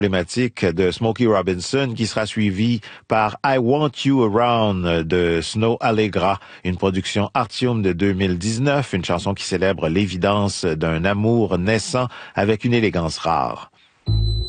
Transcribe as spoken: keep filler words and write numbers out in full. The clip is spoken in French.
emblématique de Smokey Robinson qui sera suivi par I Want You Around de Snow Allegra, une production Artium de deux mille dix-neuf, une chanson qui célèbre l'évidence d'un amour naissant avec une élégance rare.